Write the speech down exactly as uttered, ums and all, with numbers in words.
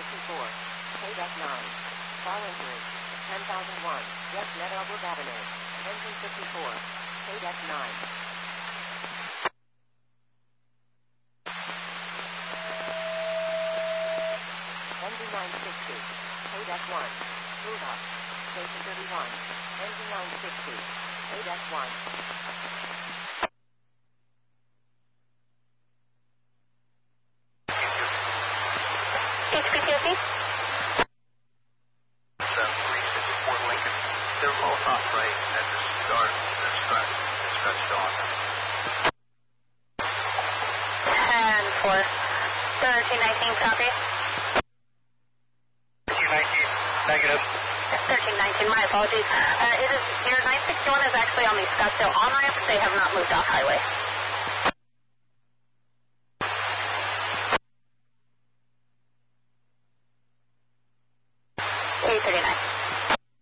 fifty-four. K nine. Fall injury. ten thousand one. West Meadowbrook Avenue. Engine fifty-four. K nine. Engine nine sixty. K one. Move up. Station thirty-one. Engine nine sixty. K one. H P T S D? three fifty-four Lincoln. They're both upright at the start. The strut is stretched on. ten four. thirteen nineteen, copy. thirteen nineteen, negative. thirteen nineteen, my apologies. Uh, it is, your nine sixty-one is actually on the Scottsdale on-ramp. They have not moved off highway. eight thirty-nine.